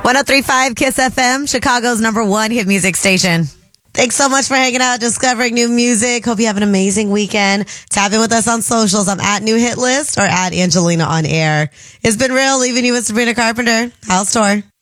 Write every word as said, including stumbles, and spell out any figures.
oh three point five Kiss F M, Chicago's number one hit music station. Thanks so much for hanging out, discovering new music. Hope you have an amazing weekend. Tap in with us on socials. I'm at New Hit List or at Angelina on Air. It's been real, leaving you with Sabrina Carpenter. House tour.